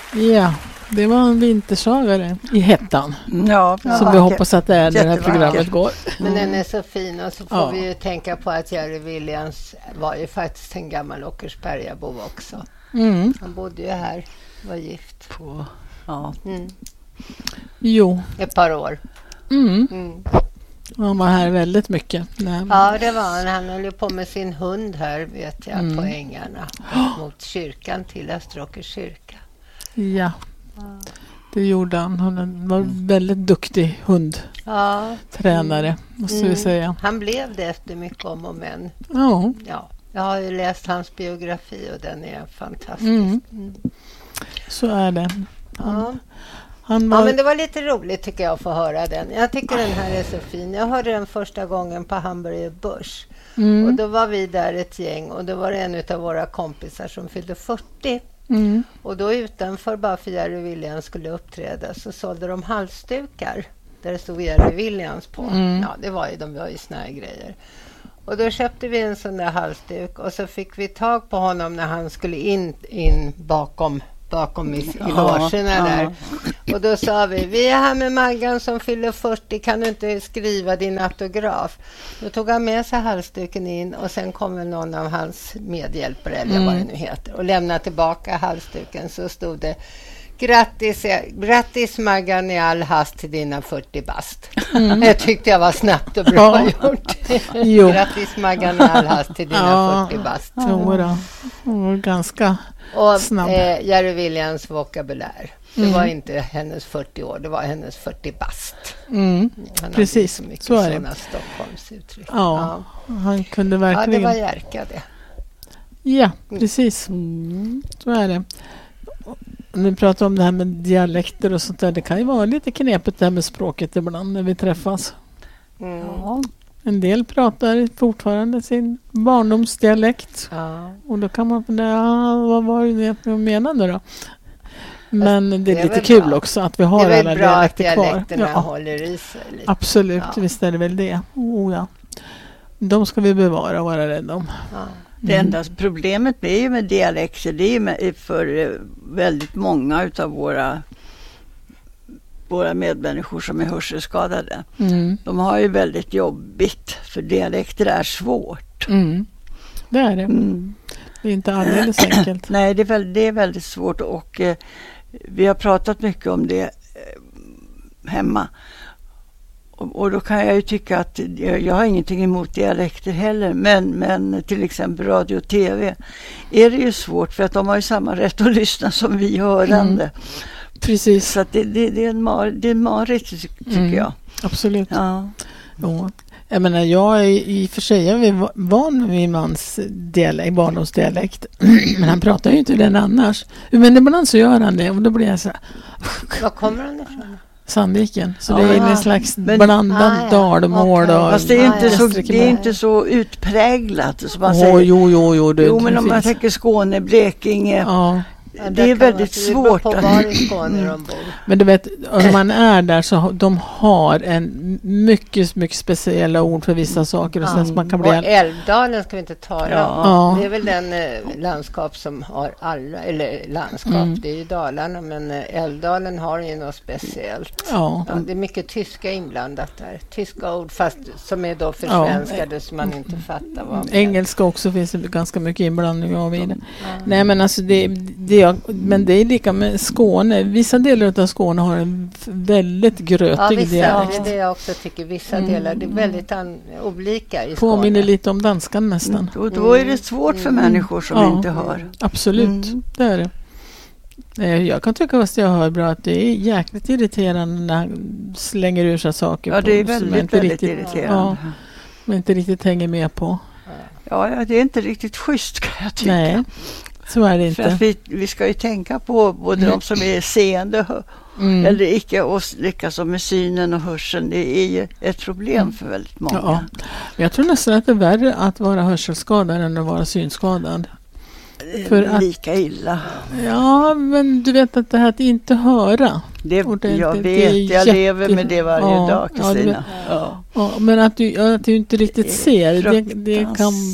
Ja, det var en vintersagare i hettan. Ja, som vi hoppas att det är när det här programmet går. Men den är så fin, och så får vi ju tänka på att Jerry Williams var ju faktiskt en gammal Åkersbergabo också. Han bodde ju här, var gift. Jo. Ett par år. Han var här väldigt mycket. Ja, det var han. Han höll på med sin hund här, vet jag, på ängarna. Mot kyrkan, till Österåkers kyrka. Ja, det gjorde han. Han var väldigt duktig hundtränare, måste vi säga. Han blev det efter mycket om och men. Ja, jag har ju läst hans biografi och den är fantastisk. Så är det. Ja, men det var lite roligt tycker jag att få höra den. Jag tycker den här är så fin. Jag hörde den första gången på Hamburger Börs. Och då var vi där ett gäng, och då var det en av våra kompisar som fyllde 40. Och då utanför, bara för Jerry Williams skulle uppträda, så sålde de halsdukar där det stod Jerry Williams på. Ja, de var ju såna här grejer. Och då köpte vi en sån där halsduk, och så fick vi tag på honom när han skulle in bakom i logerna där. Och då sa vi är här med Maggan som fyller 40, kan du inte skriva din autograf? Då tog han med sig halsduken in, och sen kom väl någon av hans medhjälpare eller vad det nu heter och lämnade tillbaka halsduken, så stod det: Grattis Maggan i all hast till dina 40 bast. Jag tyckte jag var snabbt och bra gjort. Grattis Maggan i all hast till dina 40 bast. Ganska snabb. Och Jerry Williams vokabulär. Det var inte hennes 40 år, det var hennes 40 bast. Precis, så mycket så är sådana Stockholmsuttryck. Ja, han kunde verkligen. Ja, det var Jerka det. Ja, precis. Så är det. Nu pratar om det här med dialekter och sånt där. Det kan ju vara lite knepigt det här med språket ibland när vi träffas. En del pratar fortfarande sin barndomsdialekt. Och då kan man fundera, vad var det jag menade då? Men det är lite kul bra. Också att vi har alla dialekter kvar. Dialekterna håller i sig lite. Absolut, visst är det väl det. Ja. De ska vi bevara och vara rädda om. Det enda problemet blir ju med dialekter, det är ju för väldigt många utav våra medmänniskor som är hörselskadade. De har ju väldigt jobbigt, för dialekter är svårt. Det är det. Det är inte alldeles enkelt. Nej, det är väldigt svårt, och vi har pratat mycket om det hemma. Och då kan jag ju tycka att jag har ingenting emot dialekter heller, men till exempel radio och tv är det ju svårt, för att de har ju samma rätt att lyssna som vi hörande. Precis. Så att det är en marigt tycker jag. Absolut. Ja. Jag menar, jag är i och för sig van med min mans barndomsdialekt. Men han pratar ju inte den annars. Men ibland så gör han det, och då blir jag så här. Var kommer han ifrån? Sandviken. Så det är en slags blandad dalmål. Fast det är inte så utpräglat som man säger. Jo, men om man tänker Skåne, Blekinge. Det är väldigt svårt. På var i Skåne de bor. Men du vet, om man är där så de har en mycket, mycket speciella ord för vissa saker. Och sen man kan bli och Älvdalen ska vi inte tala om. Det är väl den landskap som har alla, eller landskap, det är ju Dalarna, men Älvdalen har ju något speciellt. Det är mycket tyska inblandat där. Tyska ord, fast som är då försvenskade så man inte fattar vad. Engelska också finns det ganska mycket inblandning av i det. Nej, men alltså men det är lika med Skåne. Vissa delar av Skåne har en väldigt grötig dialekt. Det jag också tycker. Vissa delar det är väldigt olika i Skåne. Påminner lite om danskan nästan. Då är det svårt för människor som inte hör. Absolut, det är det. Jag kan tycka att jag hör bra att det är jäkligt irriterande när han slänger ur sig saker. Ja, det är väldigt irriterande. Man inte riktigt hänger med på. Ja, det är inte riktigt schysst kan jag tycka. Nej. Så är det inte. För att vi ska ju tänka på både de som är seende eller icke, och likaså med synen och hörseln. Det är ju ett problem för väldigt många. Ja. Jag tror nästan att det är värre att vara hörselskadad än att vara synskadad. Lika illa. Ja, men du vet att det här att inte höra. Jag lever med det varje dag, Kristina. Men att du inte riktigt ser,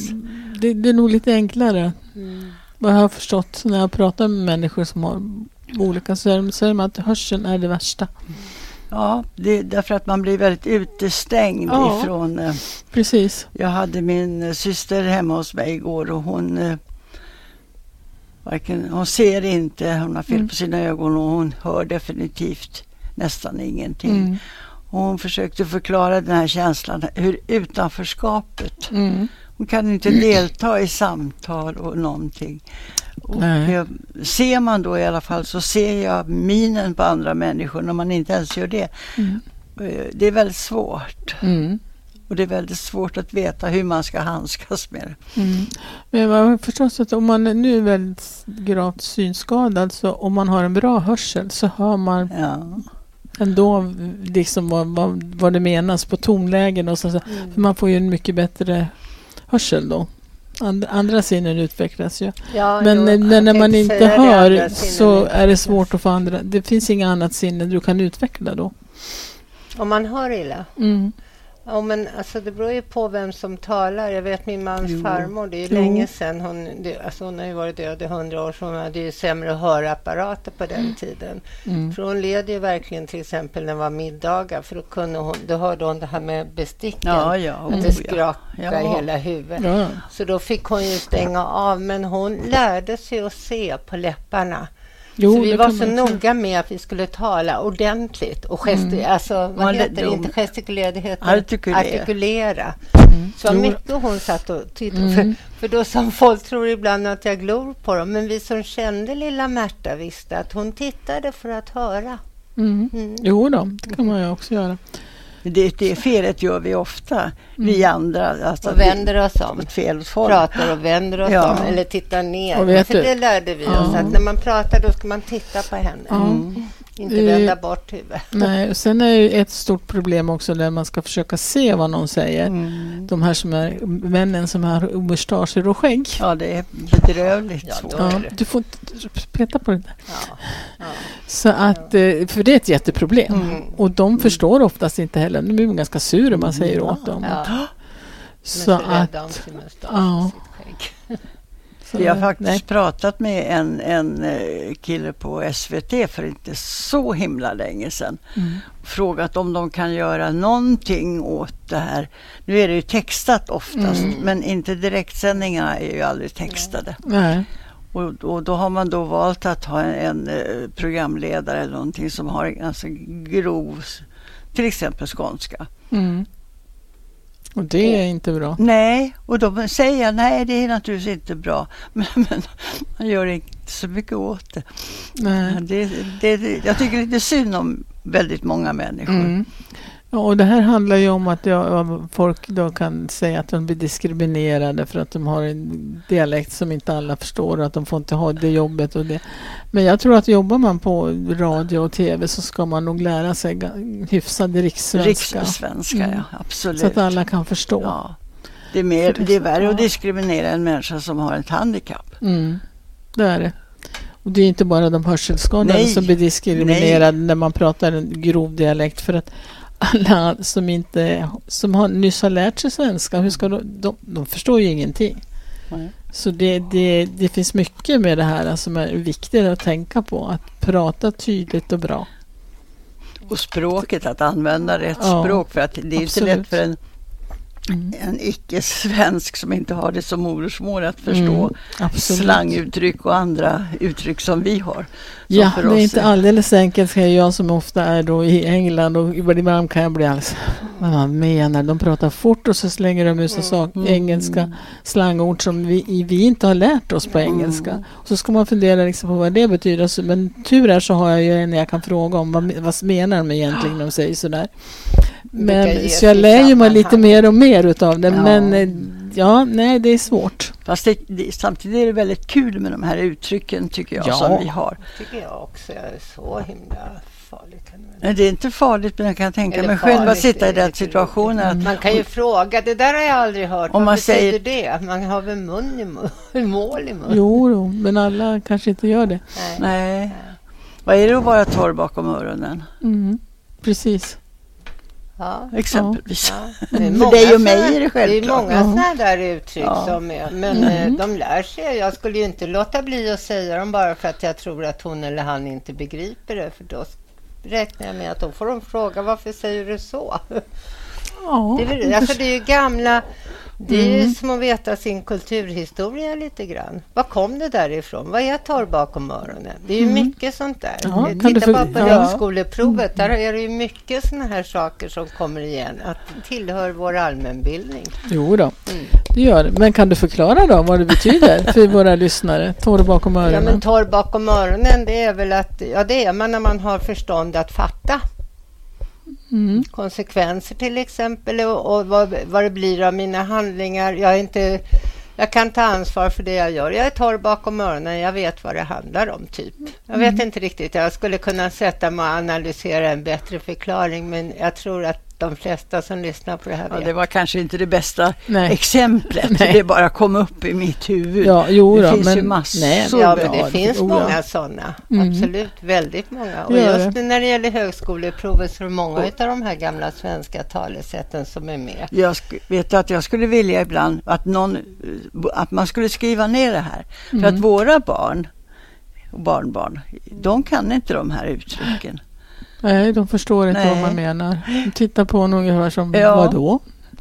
det är nog lite enklare. Vad jag har förstått när jag pratar med människor som har olika så säger man att hörseln är det värsta. Ja, det är därför att man blir väldigt utestängd ifrån... precis. Jag hade min syster hemma hos mig igår och hon ser inte, hon har fel på sina ögon och hon hör definitivt nästan ingenting. Och hon försökte förklara den här känslan, hur utanförskapet. Hon kan inte delta i samtal och någonting. Och ser man då i alla fall så ser jag minen på andra människor när man inte ens gör det. Det är väldigt svårt. Och det är väldigt svårt att veta hur man ska handskas med det. Men jag har förstås att om man är nu väldigt gravt synskadad så om man har en bra hörsel så hör man ändå liksom vad det menas på tonlägen och så. För man får ju en mycket bättre hörsel då. Andra sinnen utvecklas ju. Men när man inte hör så är det svårt att få andra. Det finns inga annat sinne du kan utveckla då. Om man hör illa? Ja, men alltså det beror ju på vem som talar. Jag vet min mans farmor, det är ju länge sedan. Hon har ju varit död i 100 år så hon hade ju sämre hörapparater på den tiden. För hon led ju verkligen till exempel när det var middagar för då hörde hon det här med besticken. Att det skrakade i hela huvudet. Så då fick hon ju stänga av men hon lärde sig att se på läpparna. Så vi var så noga med att vi skulle tala ordentligt och inte gestikulera, det heter artikulera. Så mycket hon satt och tittade för då som folk tror ibland att jag glor på dem, men vi som kände lilla Märta visste att hon tittade för att höra. Jo då, det kan man ju också göra. Det felet gör vi ofta, vi andra. Alltså och vänder oss om. Pratar och vänder oss om. Eller tittar ner. För det lärde vi oss. Att när man pratar då ska man titta på henne. Inte vända bort huvudet. Nej, och sen är det ett stort problem också när man ska försöka se vad någon säger. De här som är männen som har mustacher och skägg. Ja, det är bedrövligt svårt. Du får inte peta på det där. Så att, för det är ett jätteproblem. Och de förstår oftast inte heller. De är ganska sura man säger åt dem. Så att... Vi har faktiskt pratat med en kille på SVT för inte så himla länge sedan. Frågat om de kan göra någonting åt det här. Nu är det ju textat oftast, men inte direktsändningarna är ju aldrig textade. Och då har man då valt att ha en programledare eller någonting som har en ganska grov, till exempel skånska. Och det är inte bra. Nej, och då säger jag nej, det är naturligtvis inte bra. Men man gör inte så mycket åt det. Nej. Jag tycker lite synd om väldigt många människor. Ja, och det här handlar ju om att folk då kan säga att de blir diskriminerade för att de har en dialekt som inte alla förstår och att de får inte ha det jobbet och det. Men jag tror att jobbar man på radio och tv så ska man nog lära sig hyfsad rikssvenska. Rikssvenska, ja, absolut. Så att alla kan förstå. Ja. Det är värre att diskriminera en människa som har ett handikapp. Det är det. Och det är inte bara de hörselskadade som blir diskriminerade när man pratar en grov dialekt för att alla som nyss har lärt sig svenska, hur ska de förstår ju ingenting. Så det finns mycket med det här som är viktigt att tänka på, att prata tydligt och bra. Och språket, att använda rätt språk, för att det är inte lätt för en icke-svensk som inte har det som modersmål att förstå slanguttryck och andra uttryck som vi har. Ja, det är inte alldeles enkelt. Jag som ofta är då i England och ibland kan jag bli alldeles, vad menar de pratar fort och så slänger de ut engelska slangord som vi inte har lärt oss på engelska. Och så ska man fundera liksom på vad det betyder. Men tur är så har jag ju en jag kan fråga om vad menar de egentligen när de säger sådär. Men så jag lär ju mig lite mer och mer utav det. Men det är svårt. Fast samtidigt är det väldigt kul med de här uttrycken tycker jag som vi har. Tycker jag också är så himla farligt. Nej, det är inte farligt, men jag kan tänka mig själv att sitta i den situationen. Man kan ju fråga, det där har jag aldrig hört. Om man säger det, man har väl mål i mun. Jo, men alla kanske inte gör det. Nej. Vad är det att vara torr bakom öronen? Precis. Ja, exempelvis. Ja. För dig och mig är det självklart. Det är många sådana där uttryck som är. Men de lär sig. Jag skulle ju inte låta bli att säga dem bara för att jag tror att hon eller han inte begriper det. För då räknar jag med att då får de fråga varför säger du så? Ja. Det är ju gamla... Det är som att veta sin kulturhistoria lite grann. Var kom det därifrån? Vad är torr bakom öronen? Det är ju mycket sånt där. Ja, titta bara på högskoleprovet. Där är det ju mycket såna här saker som kommer igen. Att tillhör vår allmänbildning. Jo då, det gör det. Men kan du förklara då vad det betyder för våra lyssnare? Torr bakom öronen. Ja, men torr bakom öronen, det är väl att... Ja, det är man när man har förstånd att fatta. Konsekvenser till exempel och vad det blir av mina handlingar. Jag kan ta ansvar för det jag gör. Jag är torr bakom öronen. Jag vet vad det handlar om typ. Jag vet inte riktigt. Jag skulle kunna sätta mig och analysera en bättre förklaring, men jag tror att de flesta som lyssnar på det här vet. Det var kanske inte det bästa exemplet. Det bara kom upp i mitt huvud. Ja, det finns ju massor. Ja, men det finns många sådana. Absolut, väldigt många. Och just när det gäller högskoleprovet så är det många av de här gamla svenska talesätten som är med. Jag vet att jag skulle vilja ibland att man skulle skriva ner det här. För att våra barn och barnbarn, de kan inte de här uttrycken. Nej, de förstår inte vad man menar. De tittar på ungefär som, vadå?